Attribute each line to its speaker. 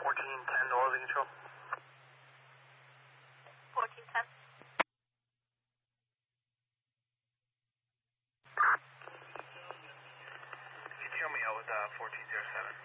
Speaker 1: 1410 to Oregon Control.
Speaker 2: 1410.
Speaker 1: Could you tell me out with 1407?